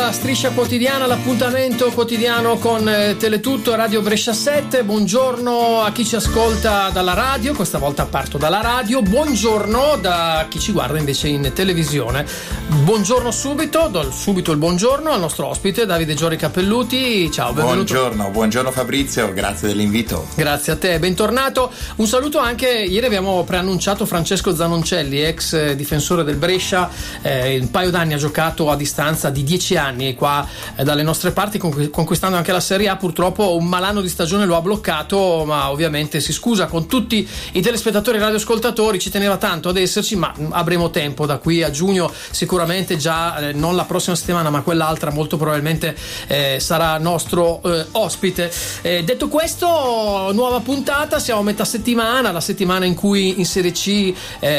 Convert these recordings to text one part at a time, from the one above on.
la Striscia Quotidiana, l'appuntamento quotidiano con Teletutto Radio Brescia 7. Buongiorno a chi ci ascolta dalla radio, questa volta parto dalla radio. Buongiorno da chi ci guarda invece in televisione. Buongiorno subito, do subito il buongiorno al nostro ospite Davide Giorgi Cappelluti. Ciao, benvenuto. Buongiorno Fabrizio, grazie dell'invito. Grazie a te, bentornato. Un saluto anche, ieri abbiamo preannunciato Francesco Zanoncelli, ex difensore del Brescia, un paio d'anni ha giocato a distanza di 10 anni qua dalle nostre parti, conquistando anche la Serie A. Purtroppo un malanno di stagione lo ha bloccato, ma ovviamente si scusa con tutti i telespettatori e radioascoltatori, ci teneva tanto ad esserci, ma avremo tempo da qui a giugno, sicuramente già non la prossima settimana ma quell'altra molto probabilmente sarà nostro ospite. Detto questo, nuova puntata, siamo a metà settimana, la settimana in cui in Serie C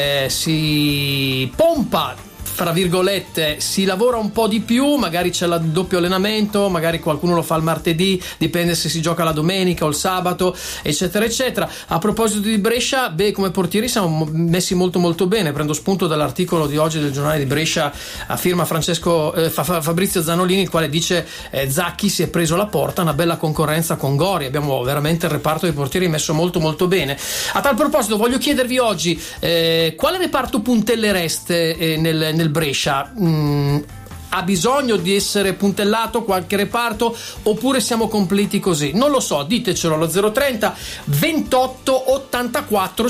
si pompa, fra virgolette, si lavora un po' di più, magari c'è il doppio allenamento, magari qualcuno lo fa il martedì, dipende se si gioca la domenica o il sabato, eccetera eccetera. A proposito di Brescia, come portieri siamo messi molto molto bene. Prendo spunto dall'articolo di oggi del giornale di Brescia a firma Fabrizio Zanolini, il quale dice Zacchi si è preso la porta, una bella concorrenza con Gori, abbiamo veramente il reparto dei portieri messo molto molto bene. A tal proposito voglio chiedervi oggi quale reparto puntellereste nel Brescia? Ha bisogno di essere puntellato qualche reparto oppure siamo completi così? Non lo so, ditecelo allo 030 28 84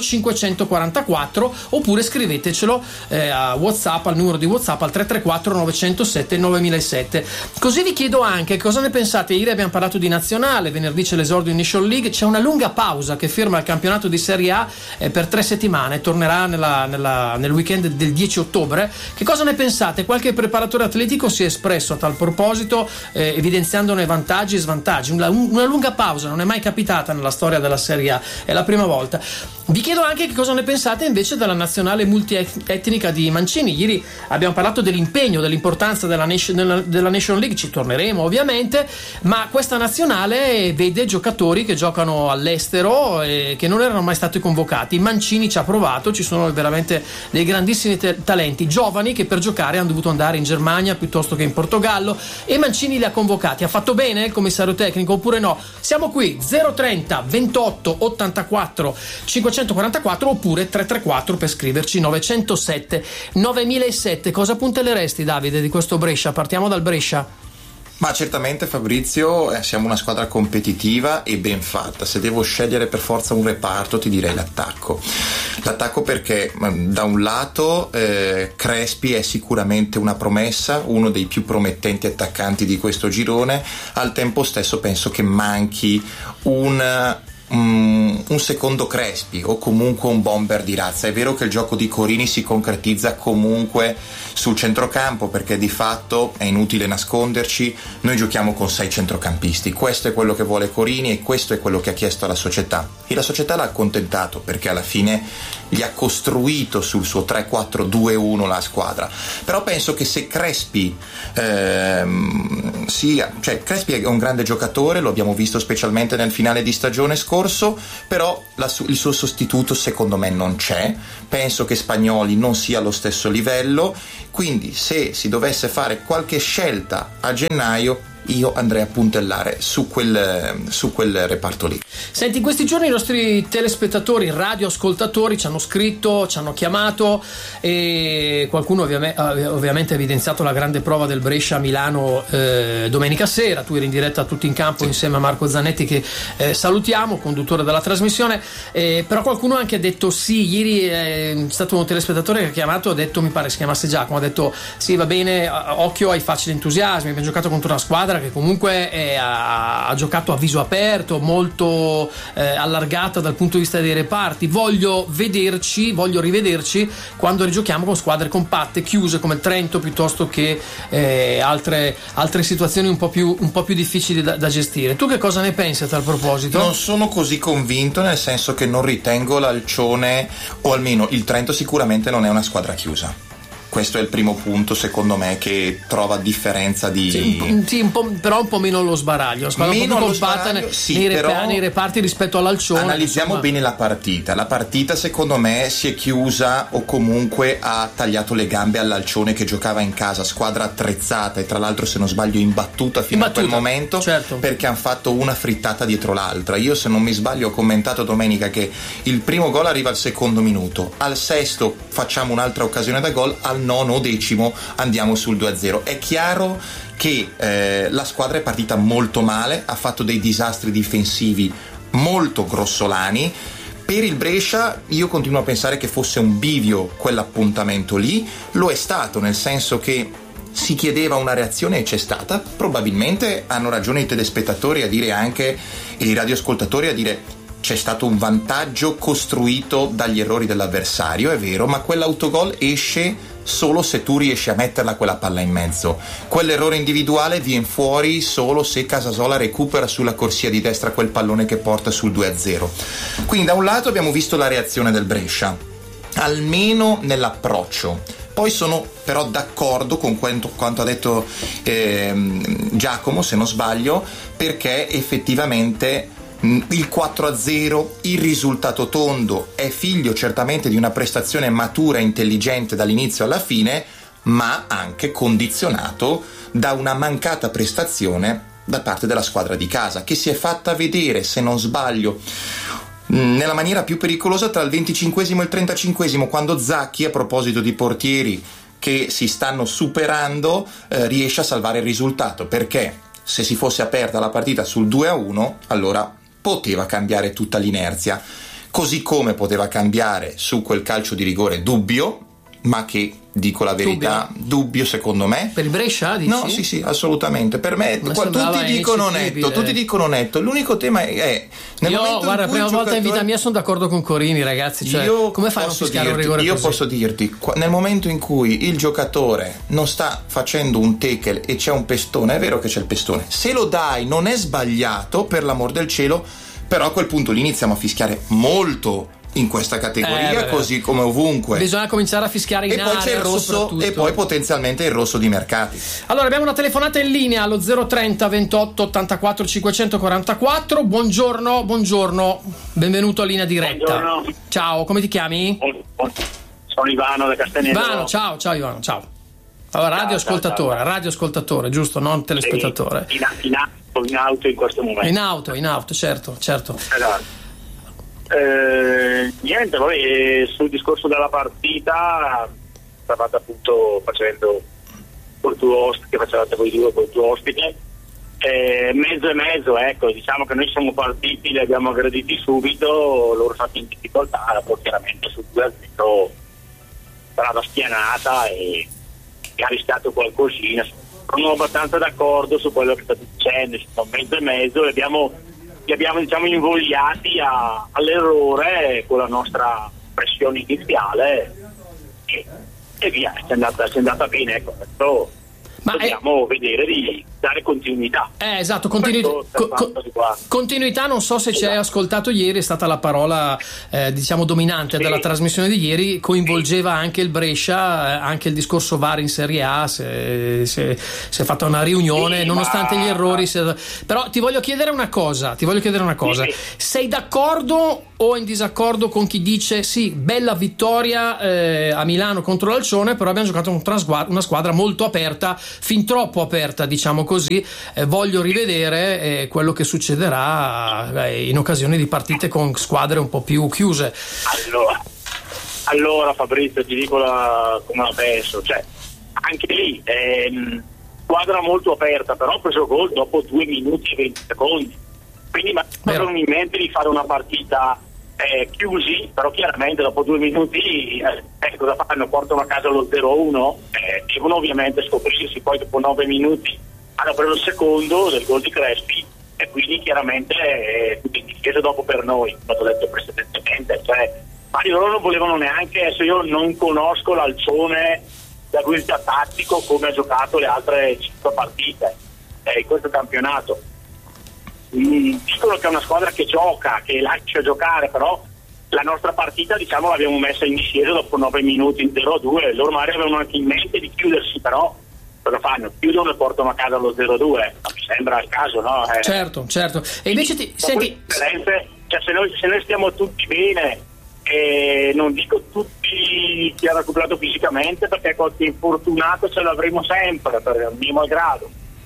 544 oppure scrivetecelo a WhatsApp, al numero di WhatsApp al 334 907 9007. Così vi chiedo anche cosa ne pensate. Ieri abbiamo parlato di nazionale, venerdì c'è l'esordio in Nation League, c'è una lunga pausa che ferma il campionato di Serie A per 3 settimane, tornerà nel weekend del 10 ottobre. Che cosa ne pensate? Qualche preparatore atletico si è espresso a tal proposito, evidenziandone vantaggi e svantaggi. Una lunga pausa non è mai capitata nella storia della Serie A, è la prima volta. Vi chiedo anche che cosa ne pensate invece della nazionale multietnica di Mancini. Ieri abbiamo parlato dell'impegno, dell'importanza della Nation League, ci torneremo ovviamente, ma questa nazionale vede giocatori che giocano all'estero e che non erano mai stati convocati. Mancini ci ha provato, ci sono veramente dei grandissimi talenti giovani che per giocare hanno dovuto andare in Germania piuttosto che in Portogallo e Mancini li ha convocati. Ha fatto bene il commissario tecnico oppure no? Siamo qui 030 28 84 544 oppure 334 per scriverci 907 9007. Cosa puntelleresti, Davide, di questo Brescia? Partiamo dal Brescia. Ma certamente Fabrizio, siamo una squadra competitiva e ben fatta. Se devo scegliere per forza un reparto ti direi l'attacco perché da un lato Crespi è sicuramente una promessa, uno dei più promettenti attaccanti di questo girone. Al tempo stesso penso che manchi un secondo Crespi o comunque un bomber di razza. È vero che il gioco di Corini si concretizza comunque sul centrocampo, perché di fatto è inutile nasconderci, noi giochiamo con 6 centrocampisti, questo è quello che vuole Corini e questo è quello che ha chiesto alla società e la società l'ha accontentato, perché alla fine gli ha costruito sul suo 3-4-2-1 la squadra. Però penso che se Crespi Crespi è un grande giocatore, lo abbiamo visto specialmente nel finale di stagione scorso, però il suo sostituto secondo me non c'è. Penso che Spagnoli non sia allo stesso livello, quindi se si dovesse fare qualche scelta a gennaio io andrei a puntellare su quel reparto lì. Senti, in questi giorni i nostri telespettatori, radioascoltatori ci hanno scritto, ci hanno chiamato e qualcuno ovviamente ha evidenziato la grande prova del Brescia a Milano domenica sera. Tu eri in diretta a Tutti in Campo insieme a Marco Zanetti, che salutiamo, conduttore della trasmissione, però qualcuno anche ha detto sì, ieri è stato un telespettatore che ha chiamato, ha detto, mi pare si chiamasse Giacomo, ha detto sì, va bene, occhio ai facili entusiasmi, abbiamo giocato contro una squadra che comunque ha giocato a viso aperto, molto allargata dal punto di vista dei reparti. Voglio rivederci quando rigiochiamo con squadre compatte, chiuse come il Trento, piuttosto che altre situazioni un po' più difficili da gestire. Tu che cosa ne pensi a tal proposito? Non sono così convinto, nel senso che non ritengo l'Alcione, o almeno il Trento sicuramente non è una squadra chiusa. Questo è il primo punto, secondo me, che trova differenza di... però un po' meno lo sbaraglio. Meno lo sbaraglio, nei reparti rispetto all'Alcione. Analizziamo bene la partita. La partita, secondo me, si è chiusa o comunque ha tagliato le gambe all'Alcione, che giocava in casa, squadra attrezzata e tra l'altro, se non sbaglio, imbattuta fino a quel momento, certo, perché hanno fatto una frittata dietro l'altra. Io, se non mi sbaglio, ho commentato domenica che il primo gol arriva al secondo minuto, al sesto facciamo un'altra occasione da gol, al nono o decimo andiamo sul 2-0. È chiaro che la squadra è partita molto male, ha fatto dei disastri difensivi molto grossolani. Per il Brescia io continuo a pensare che fosse un bivio quell'appuntamento lì, lo è stato, nel senso che si chiedeva una reazione e c'è stata. Probabilmente hanno ragione i telespettatori a dire, anche e i radioascoltatori a dire, c'è stato un vantaggio costruito dagli errori dell'avversario, è vero, ma quell'autogol esce solo se tu riesci a metterla quella palla in mezzo. Quell'errore individuale viene fuori solo se Casasola recupera sulla corsia di destra quel pallone che porta sul 2-0. Quindi da un lato abbiamo visto la reazione del Brescia, almeno nell'approccio. Poi sono però d'accordo con quanto ha detto Giacomo, se non sbaglio, perché effettivamente il 4-0, il risultato tondo, è figlio certamente di una prestazione matura e intelligente dall'inizio alla fine, ma anche condizionato da una mancata prestazione da parte della squadra di casa, che si è fatta vedere, se non sbaglio, nella maniera più pericolosa tra il 25esimo e il 35esimo, quando Zacchi, a proposito di portieri che si stanno superando, riesce a salvare il risultato, perché se si fosse aperta la partita sul 2-1, allora poteva cambiare tutta l'inerzia, così come poteva cambiare su quel calcio di rigore dubbio, ma che, dico la verità, dubbio secondo me. Per il Brescia, dici? No, sì, assolutamente. Per me tutti dicono netto. L'unico tema è la prima volta in vita mia sono d'accordo con Corini, ragazzi, cioè, come fai a non fischiare un rigore io così? Posso dirti, nel momento in cui il giocatore non sta facendo un tackle e c'è un pestone, è vero che c'è il pestone, se lo dai non è sbagliato, per l'amor del cielo, però a quel punto lì iniziamo a fischiare molto in questa categoria, così come ovunque. Bisogna cominciare a fischiare in area, poi c'è il rosso, e poi potenzialmente il rosso di mercati. Allora abbiamo una telefonata in linea allo 030 28 84 544. Buongiorno, benvenuto a Linea Diretta. Buongiorno. Ciao, come ti chiami? Sono Ivano da Castagneto. Ivano, ciao Ivano, ciao. Allora, radioascoltatore, giusto, non telespettatore. Sì, in auto in questo momento. In auto, certo. Esatto. Niente, sul discorso della partita stavate appunto facendo col tuo ospite, che facevate voi due col tuo ospite, mezzo e mezzo, ecco, diciamo che noi siamo partiti, li abbiamo aggrediti subito, loro stati in difficoltà, poi chiaramente sul 2-0 strada spianata e ha rischiato qualcosina. Sono abbastanza d'accordo su quello che state dicendo, sono mezzo e mezzo, li abbiamo diciamo invogliati all'errore con la nostra pressione iniziale e via, è andata bene, ecco. Questo dobbiamo vedere di dare continuità. Esatto, continuità. Non so se ci hai ascoltato ieri, è stata la parola diciamo dominante della trasmissione di ieri, coinvolgeva anche il Brescia, anche il discorso VAR in Serie A, si è fatta una riunione, nonostante gli errori. Però ti voglio chiedere una cosa. Sei d'accordo o in disaccordo con chi dice sì, bella vittoria a Milano contro l'Alcione, però abbiamo giocato una squadra molto aperta, fin troppo aperta, diciamo così, voglio rivedere quello che succederà in occasione di partite con squadre un po' più chiuse. Allora Fabrizio, ti dico come la penso, cioè anche lì squadra molto aperta, però ha preso gol dopo 2 minuti e 20 secondi, quindi mi avevano in mente di fare una partita chiusi, però chiaramente dopo 2 minuti cosa fanno? Portano a casa lo 0-1, devono ovviamente scoprirsi, poi dopo 9 minuti hanno preso il secondo del gol di Crespi e quindi chiaramente tutto in difesa dopo per noi, come ho detto precedentemente, cioè loro non volevano neanche, adesso io non conosco l'Alcione da guida tattico come ha giocato le altre 5 partite in questo campionato. Dicono che è una squadra che gioca, che lascia giocare, però la nostra partita, diciamo, l'abbiamo messa in discesa dopo 9 minuti in 0-2. Loro magari avevano anche in mente di chiudersi, però cosa fanno? Chiudono e portano a casa lo 0-2. Mi sembra il caso, no? Certo. E invece senti, cioè, se noi stiamo tutti bene, e non dico tutti che hanno recuperato fisicamente, perché qualche infortunato ce l'avremo sempre, per mio malgrado,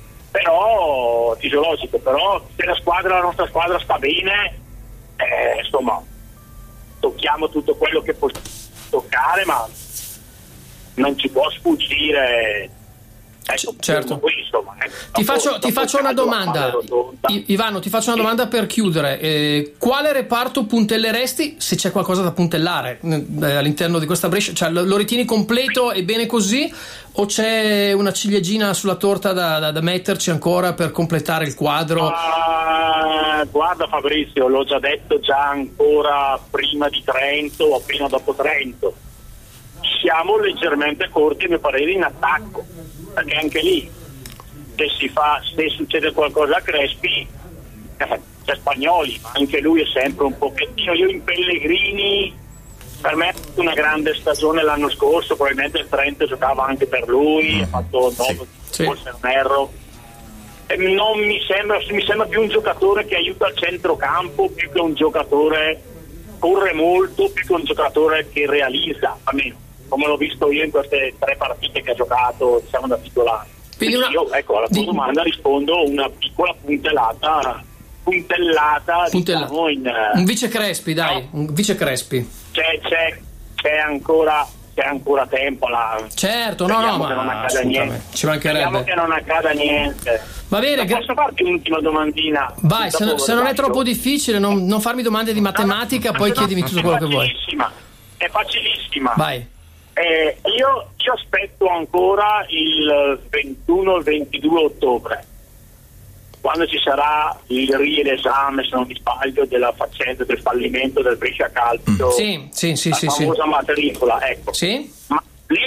però fisiologico. Però se la nostra squadra sta bene, insomma, tocchiamo tutto quello che possiamo toccare, ma non ci può sfuggire. Certo. Qui, insomma, ti faccio una domanda, Ivano, ti faccio una domanda per chiudere. Quale reparto puntelleresti, se c'è qualcosa da puntellare all'interno di questa Brescia? Cioè, lo ritieni completo e bene così, o c'è una ciliegina sulla torta da metterci ancora per completare il quadro? Guarda Fabrizio, l'ho già detto ancora prima di Trento o appena dopo Trento, siamo leggermente corti, a mio parere, in attacco, perché anche lì se succede qualcosa a Crespi, c'è Spagnoli, ma anche lui è sempre un pochettino. Io in Pellegrini, per me è una grande stagione l'anno scorso, probabilmente il Trento giocava anche per lui, ha fatto 9, forse non erro. Non mi sembra più un giocatore che aiuta il centrocampo, più che un giocatore corre molto, più che un giocatore che realizza, almeno come l'ho visto io in queste 3 partite che ha giocato, diciamo, da titolare. Quindi io, ecco, alla tua domanda rispondo una piccola puntellata diciamo, un vice Crespi, dai, un vice Crespi. C'è ancora tempo certo, ma assolutamente ci mancherebbe. Speriamo che non accada niente. Va bene, posso farti un'ultima domandina? Vai, se non è troppo difficile, non farmi domande di matematica, poi chiedimi tutto quello che vuoi. È facilissima. Vai. Io ci aspetto ancora il 21 o il 22 ottobre, quando ci sarà il riesame, se non mi sbaglio, della faccenda del fallimento del Brescia Calcio, la famosa matricola, ecco. Sì? Ma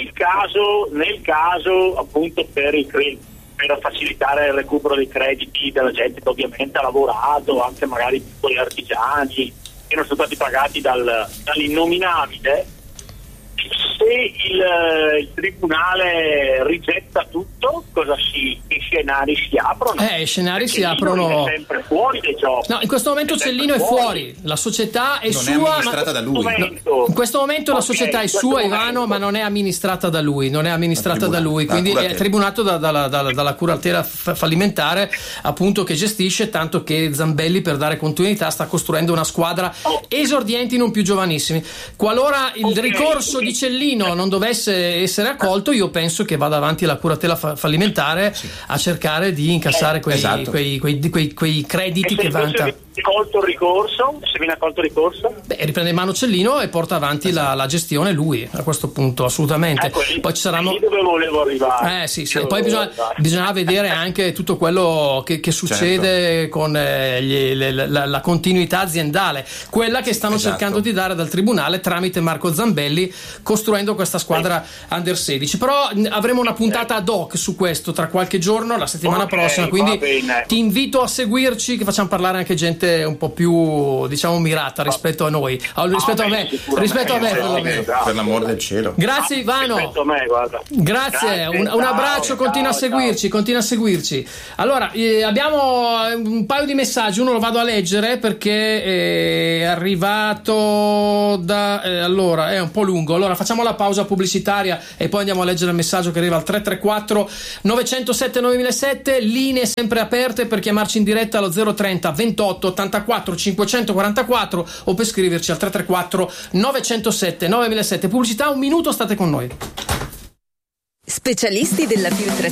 nel caso appunto per facilitare il recupero dei crediti della gente che ovviamente ha lavorato, anche magari piccoli artigiani che non sono stati pagati dall'innominabile, se il tribunale rigetta tutto, che scenari si aprono? Scenari si aprono. È sempre fuori dai giochi. No, in questo momento Cellino è fuori, la società è sua. Non è amministrata da lui. In questo momento la società è sua, Ivano, ma non è amministrata da lui. Quindi è tribunato dalla curatela fallimentare, appunto, che gestisce, tanto che Zambelli, per dare continuità, sta costruendo una squadra esordienti non più giovanissimi. Qualora il ricorso di Cellino non dovesse essere accolto, io penso che vada avanti la curatela fallimentare a cercare di incassare quei crediti che vanta. Se viene accolto il ricorso? Riprende in mano Cellino e porta avanti la gestione lui, a questo punto, assolutamente. Poi ci saranno. Dove volevo arrivare. Poi bisogna vedere anche tutto quello che succede con la continuità aziendale, quella che stanno cercando di dare dal tribunale tramite Marco Zambelli, costruendo questa squadra under 16. Però avremo una puntata ad hoc su questo tra qualche giorno, la settimana prossima, quindi ti invito a seguirci, che facciamo parlare anche gente un po' più, diciamo, mirata rispetto a noi, rispetto a me per l'amore del cielo. Grazie Ivano, grazie, un abbraccio, continua a seguirci. Allora, abbiamo un paio di messaggi, uno lo vado a leggere perché è arrivato allora è un po' lungo, allora facciamo la pausa pubblicitaria e poi andiamo a leggere il messaggio che arriva al 334 907 9007, linee sempre aperte per chiamarci in diretta allo 030 28 84 544 o per scriverci al 334 907 9007. Pubblicità, un minuto, state con noi. Specialisti della filtrazione